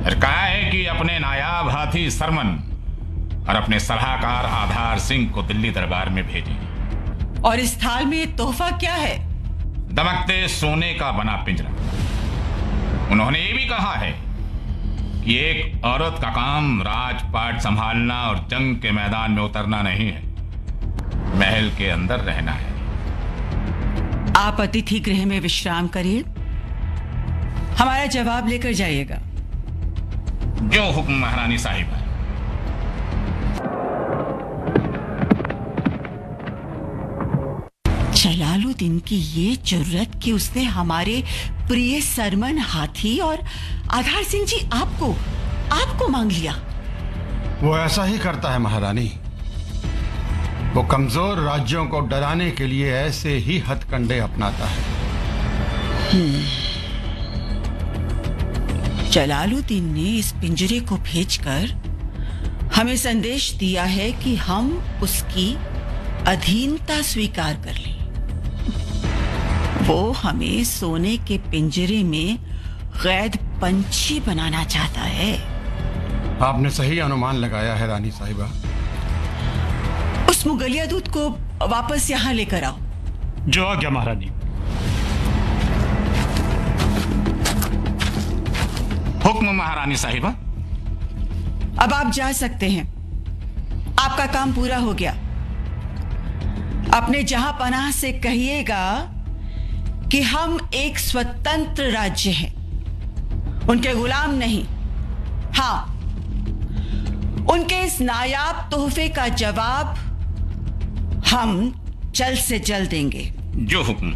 कहा है कि अपने नायाब हाथी सरमन और अपने सलाहकार आधार सिंह को दिल्ली दरबार में भेजें। और इस थाल में ये तोहफा क्या है? दमकते सोने का बना पिंजरा। उन्होंने ये भी कहा है कि एक औरत का काम राजपाट संभालना और जंग के मैदान में उतरना नहीं है, महल के अंदर रहना है। आप अतिथि गृह में विश्राम करिए, हमारा जवाब लेकर जाइएगा। जो हुक्म महारानी साहिबा। जलालुद्दीन की ये जुर्रत कि उसने हमारे प्रिय सरमन हाथी और आधार सिंह जी आपको मांग लिया। वो ऐसा ही करता है महारानी। वो कमजोर राज्यों को डराने के लिए ऐसे ही हथकंडे अपनाता है। जलालुद्दीन ने इस पिंजरे को भेजकर हमें संदेश दिया है कि हम उसकी अधीनता स्वीकार कर लें। वो हमें सोने के पिंजरे में कैद पंछी बनाना चाहता है। आपने सही अनुमान लगाया है रानी साहिबा। उस मुगलिया दूत को वापस यहाँ लेकर आओ। जो आज्ञा महारानी। हुक्म महारानी साहिबा। अब आप जा सकते हैं, आपका काम पूरा हो गया। अपने जहां पनाह से कहिएगा कि हम एक स्वतंत्र राज्य हैं, उनके गुलाम नहीं। हां, उनके इस नायाब तोहफे का जवाब हम जल्द से जल्द देंगे। जो हुक्म।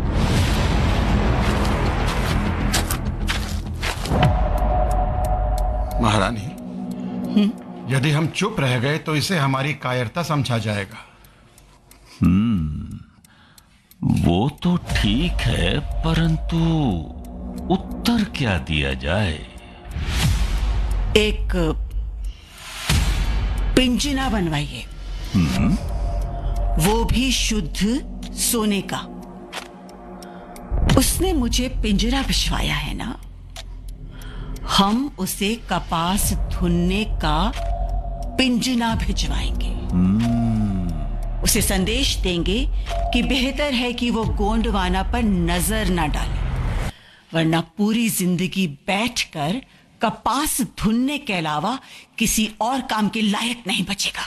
महारानी, यदि हम चुप रह गए तो इसे हमारी कायरता समझा जाएगा। वो तो ठीक है, परंतु उत्तर क्या दिया जाए? एक पिंजना बनवाइए, वो भी शुद्ध सोने का। उसने मुझे पिंजरा भिजवाया है ना, हम उसे कपास धुनने का पिंजना भिजवाएंगे। उसे संदेश देंगे कि बेहतर है कि वो गोंडवाना पर नजर न डाले, वरना पूरी जिंदगी बैठकर कपास धुनने के अलावा किसी और काम के लायक नहीं बचेगा।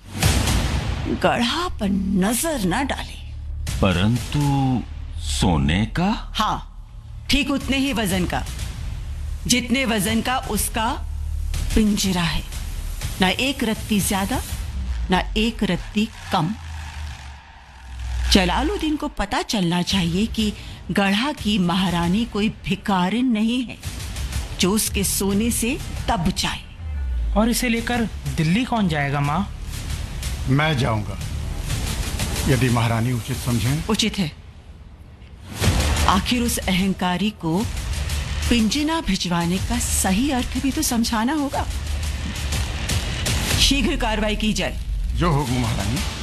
गढ़ा पर नजर न डाले। परंतु सोने का? हाँ, ठीक उतने ही वजन का, जितने वजन का उसका पिंजरा है। ना एक रत्ती ज्यादा, ना एक रत्ती कम। जलालुद्दीन को पता चलना चाहिए कि गढ़ा की महारानी कोई भिखारिन नहीं है जो उसके सोने से दब जाए। और इसे लेकर दिल्ली कौन जाएगा माँ? मैं जाऊंगा, यदि महारानी उचित समझें। उचित है। आखिर उस अहंकारी को पिंजना भिजवाने का सही अर्थ भी तो समझाना होगा। शीघ्र कार्रवाई की जाए। जो हुक्म महारानी।